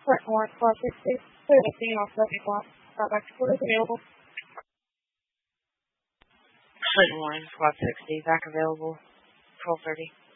Clinton Lawrence 1260. Clear the scene off 7 o'clock. Back to quarters available. Clinton Lawrence 1260. Back available. 12:30.